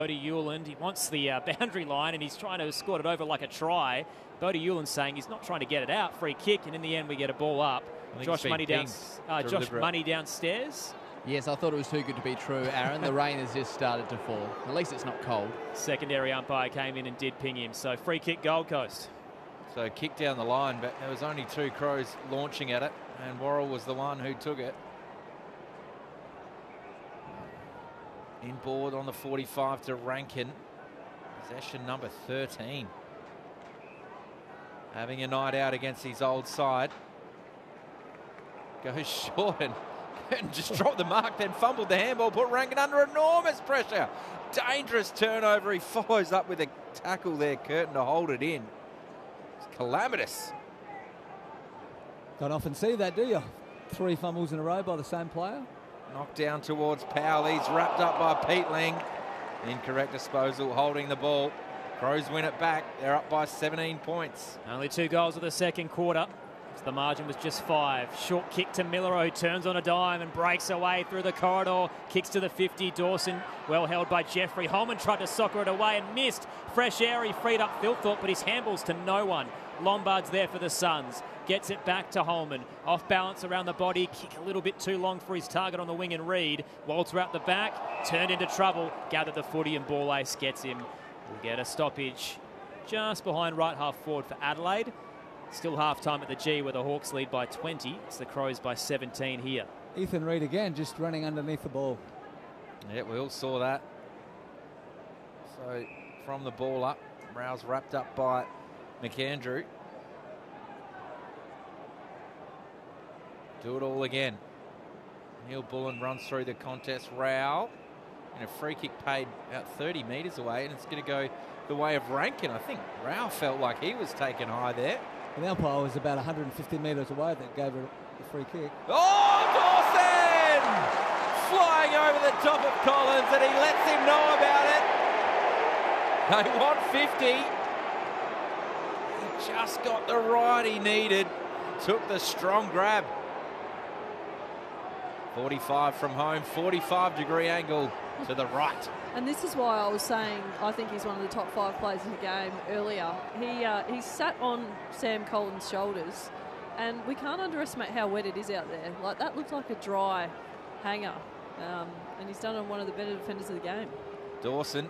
Bodie Hewland, he wants the boundary line and he's trying to escort it over like a try. Bodie Hewland saying he's not trying to get it out. Free kick, and in the end we get a ball up. Josh Money downstairs. Yes, I thought it was too good to be true, Aaron. The rain has just started to fall. At least it's not cold. Secondary umpire came in and did ping him. So free kick, Gold Coast. So kick down the line, but there was only two Crows launching at it, and Worrell was the one who took it. Inboard on the 45 to Rankin. Possession number 13. Having a night out against his old side. Goes short and just dropped the mark, then fumbled the handball, put Rankin under enormous pressure. Dangerous turnover. He follows up with a tackle there, Curtin, to hold it in. It's calamitous. Don't often see that, do you? 3 fumbles in a row by the same player. Knocked down towards Powell. He's wrapped up by Peatling. Incorrect disposal, holding the ball. Crows win it back. They're up by 17 points. Only 2 goals of the second quarter. So the margin was just 5. Short kick to Miller, who turns on a dime and breaks away through the corridor. Kicks to the 50. Dawson, well held by Jeffrey. Holman tried to soccer it away and missed. Fresh air, he freed up Philthorpe, but his handballs to no one. Lombard's there for the Suns. Gets it back to Holman. Off balance around the body. Kick a little bit too long for his target on the wing and Reed. Walter out the back. Turned into trouble. Gathered the footy and Ball Ace gets him. We'll get a stoppage just behind right half forward for Adelaide. Still half-time at the G where the Hawks lead by 20. It's the Crows by 17 here. Ethan Reed again just running underneath the ball. Yeah, we all saw that. So from the ball up, Rouse wrapped up by McAndrew. Do it all again. Neil Bullen runs through the contest. Rowell and a free kick paid about 30 metres away, and it's going to go the way of Rankin. I think Rowell felt like he was taken high there. And the umpire was about 150 metres away that gave it a free kick. Oh, Dawson! Flying over the top of Collins, and he lets him know about it. They want 50. He just got the ride he needed. Took the strong grab. 45 from home, 45-degree angle to the right. And this is why I was saying I think he's one of the top 5 players in the game earlier. He sat on Sam Collins' shoulders, and we can't underestimate how wet it is out there. Like, that looked like a dry hanger, and he's done on one of the better defenders of the game. Dawson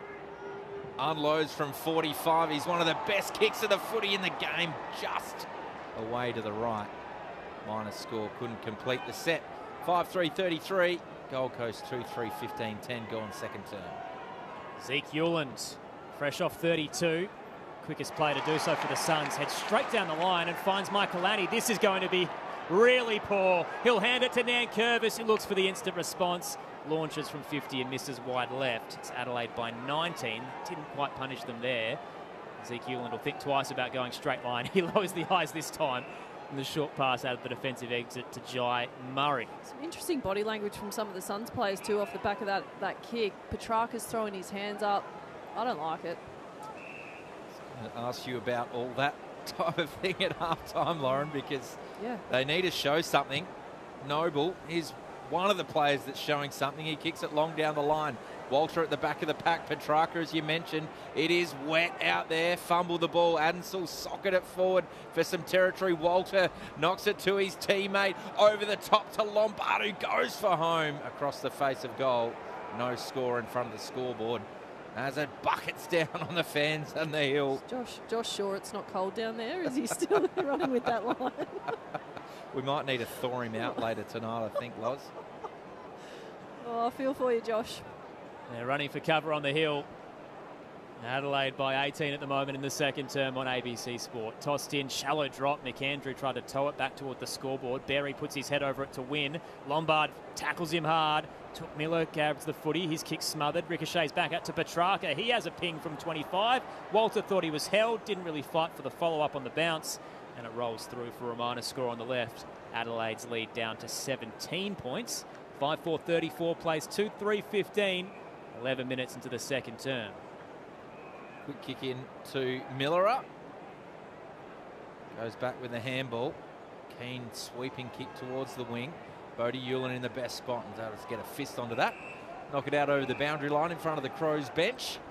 unloads from 45. He's one of the best kicks of the footy in the game, just away to the right. Minus score, couldn't complete the set. 5-3-33. Gold Coast 2-3, 15-10, go on second term. Zeke Hewland, fresh off 32. Quickest player to do so for the Suns. Heads straight down the line and finds Michael Annie. This is going to be really poor. He'll hand it to Nankervis, who looks for the instant response. Launches from 50 and misses wide left. It's Adelaide by 19. Didn't quite punish them there. Zeke Hewland will think twice about going straight line. He lowers the eyes this time. And the short pass out of the defensive exit to Jai Murray. Some interesting body language from some of the Suns players too off the back of that kick. Petrarca's throwing his hands up. I don't like it. I was going to ask you about all that type of thing at halftime, Lauren, because they need to show something. Noble is one of the players that's showing something. He kicks it long down the line. Walter at the back of the pack. Petrarca, as you mentioned, it is wet out there. Fumble the ball. Adensel socket it forward for some territory. Walter knocks it to his teammate over the top to Lombard, who goes for home across the face of goal. No score in front of the scoreboard as it buckets down on the fans and the hill. Josh Shaw, it's not cold down there. Is he still running with that line? We might need to thaw him out later tonight, I think, Loz. Oh, I feel for you, Josh. They're running for cover on the hill. Adelaide by 18 at the moment in the second term on ABC Sport. Tossed in, shallow drop. McAndrew tried to tow it back toward the scoreboard. Berry puts his head over it to win. Lombard tackles him hard. Took Miller, grabs the footy. His kick smothered. Ricochets back out to Petrarca. He has a ping from 25. Walter thought he was held. Didn't really fight for the follow-up on the bounce. And it rolls through for a minor score on the left. Adelaide's lead down to 17 points. 5-4-34 plays 2-3-15. 11 minutes into the second term. Quick kick in to Millerer. Goes back with the handball. Keen sweeping kick towards the wing. Bodie Hewland in the best spot and able to get a fist onto that. knock it out over the boundary line in front of the Crows bench.